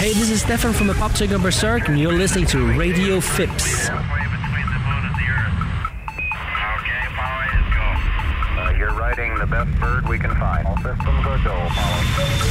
Hey, this is Stefan from the Pop Singer Berserk, and you're listening to Radio Phipps. You're riding the best bird we can find. All systems are go, Apollo.